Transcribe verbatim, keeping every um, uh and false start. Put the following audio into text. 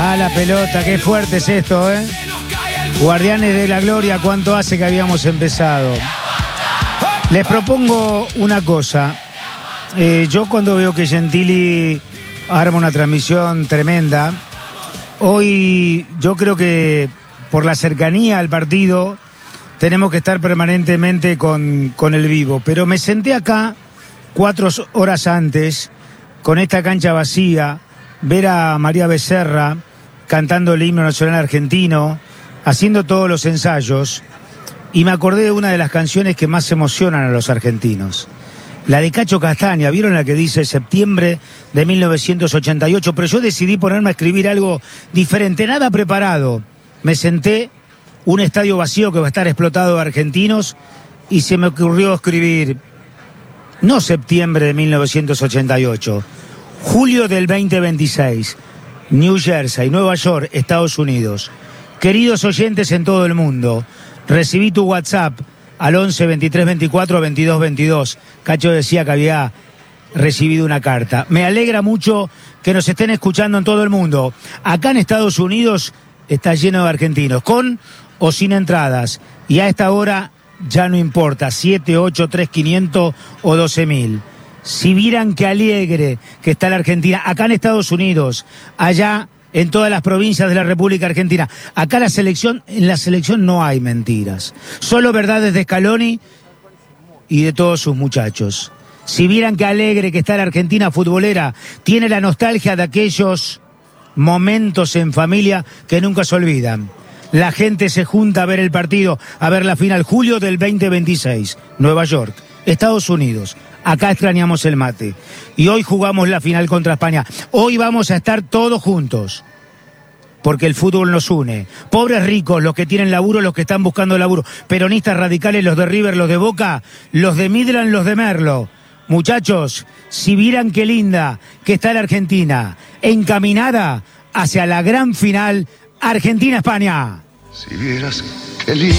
Ah, la pelota, qué fuerte es esto, ¿eh? Guardianes de la Gloria, ¿cuánto hace que habíamos empezado? Les propongo una cosa. Eh, yo cuando veo que Gentili arma una transmisión tremenda, hoy yo creo que por la cercanía al partido tenemos que estar permanentemente con, con el vivo. Pero me senté acá cuatro horas antes, con esta cancha vacía, ver a María Becerra cantando el himno nacional argentino, haciendo todos los ensayos, y me acordé de una de las canciones que más emocionan a los argentinos. La de Cacho Castaña, ¿vieron la que dice septiembre de mil novecientos ochenta y ocho? Pero yo decidí ponerme a escribir algo diferente, nada preparado. Me senté, un estadio vacío que va a estar explotado de argentinos, y se me ocurrió escribir, no septiembre de mil novecientos ochenta y ocho, julio del veinte veintiséis, New Jersey, Nueva York, Estados Unidos. Queridos oyentes en todo el mundo, recibí tu WhatsApp al once veintitrés veinticuatro veintidós veintidós. Cacho decía que había recibido una carta. Me alegra mucho que nos estén escuchando en todo el mundo. Acá en Estados Unidos está lleno de argentinos, con o sin entradas. Y a esta hora ya no importa, siete, ocho, tres, quinientos o doce mil. Si vieran qué alegre que está la Argentina, acá en Estados Unidos, allá en todas las provincias de la República Argentina. Acá la selección, en la selección no hay mentiras, solo verdades de Scaloni y de todos sus muchachos. Si vieran qué alegre que está la Argentina futbolera, tiene la nostalgia de aquellos momentos en familia que nunca se olvidan. La gente se junta a ver el partido, a ver la final, julio del veinte veintiséis, Nueva York, Estados Unidos. Acá extrañamos el mate. Y hoy jugamos la final contra España. Hoy vamos a estar todos juntos, porque el fútbol nos une. Pobres ricos, los que tienen laburo, los que están buscando laburo. Peronistas radicales, los de River, los de Boca, los de Midland, los de Merlo. Muchachos, si vieran qué linda que está la Argentina, encaminada hacia la gran final Argentina-España. Si vieras qué linda.